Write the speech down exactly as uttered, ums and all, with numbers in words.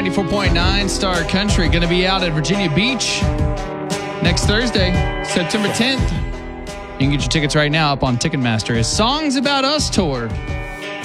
ninety-four point nine Star Country. Going to be out at Virginia Beach next Thursday, September tenth. You can get your tickets right now up on Ticketmaster. It's Songs About Us Tour.